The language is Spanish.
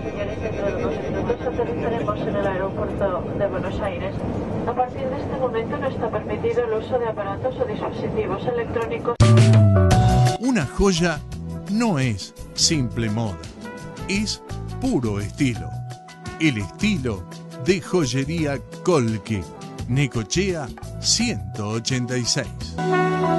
señores, dentro de unos minutos aterrizaremos en el aeropuerto de Buenos Aires. A partir de este momento no está permitido el uso de aparatos o dispositivos electrónicos. Una joya no es simple moda, es puro estilo. El estilo de Joyería Colque, Necochea 186.